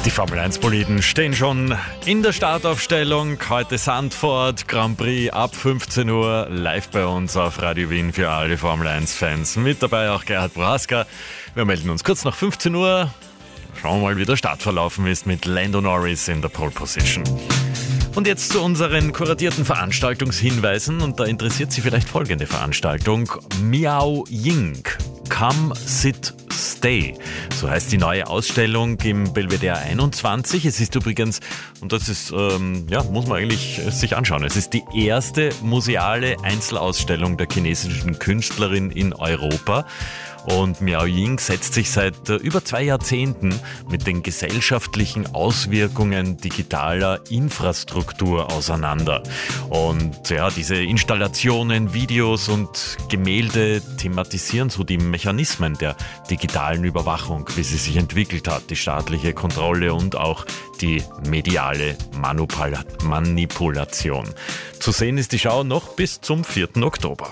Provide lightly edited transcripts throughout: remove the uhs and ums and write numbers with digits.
Die Formel-1-Boliden stehen schon in der Startaufstellung. Heute Zandvoort, Grand Prix ab 15 Uhr, live bei uns auf Radio Wien für alle Formel-1-Fans. Mit dabei auch Gerhard Prohaska. Wir melden uns kurz nach 15 Uhr. Schauen wir mal, wie der Start verlaufen ist mit Lando Norris in der Pole Position. Und jetzt zu unseren kuratierten Veranstaltungshinweisen. Und da interessiert Sie vielleicht folgende Veranstaltung. Miao Ying. Come, Sit, Stay. So heißt die neue Ausstellung im Belvedere 21. Es ist übrigens, und das ist, muss man eigentlich sich anschauen, es ist die erste museale Einzelausstellung der chinesischen Künstlerin in Europa. Und Miao Ying setzt sich seit über 2 Jahrzehnten mit den gesellschaftlichen Auswirkungen digitaler Infrastruktur auseinander. Und ja, diese Installationen, Videos und Gemälde thematisieren so die Mechanismen der digitalen Überwachung, wie sie sich entwickelt hat, die staatliche Kontrolle und auch die mediale Manipulation. Zu sehen ist die Schau noch bis zum 4. Oktober.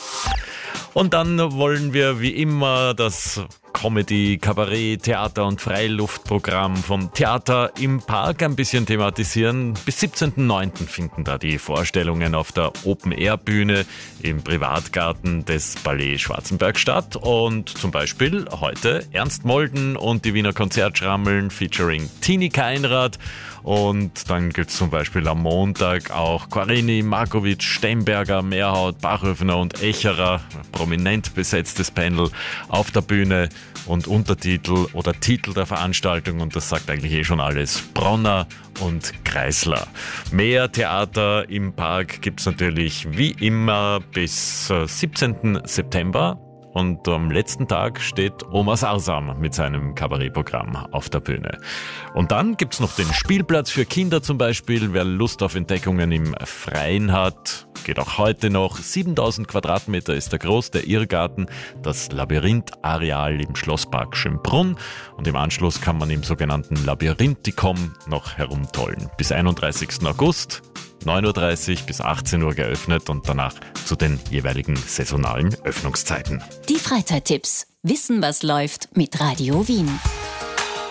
Und dann wollen wir wie immer das Comedy, Kabarett, Theater- und Freiluftprogramm vom Theater im Park ein bisschen thematisieren. Bis 17.09. finden da die Vorstellungen auf der Open-Air-Bühne im Privatgarten des Ballet Schwarzenberg statt. Und zum Beispiel heute Ernst Molden und die Wiener Konzertschrammeln featuring Tini Keinrad. Und dann gibt's zum Beispiel am Montag auch Quarini, Markovic, Stemberger, Mehrhaut, Bachöfner und Echerer. Prominent besetztes Panel auf der Bühne. Und Untertitel oder Titel der Veranstaltung, und das sagt eigentlich schon alles, Bronner und Kreisler. Mehr Theater im Park gibt's natürlich wie immer bis 17. September. Und am letzten Tag steht Omar Sarsam mit seinem Kabarettprogramm auf der Bühne. Und dann gibt's noch den Spielplatz für Kinder zum Beispiel. Wer Lust auf Entdeckungen im Freien hat, geht auch heute noch. 7000 Quadratmeter ist der groß, der Irrgarten, das Labyrinth-Areal im Schlosspark Schönbrunn. Und im Anschluss kann man im sogenannten Labyrinthikum noch herumtollen. Bis 31. August. 9.30 Uhr bis 18 Uhr geöffnet und danach zu den jeweiligen saisonalen Öffnungszeiten. Die Freizeittipps. Wissen, was läuft mit Radio Wien.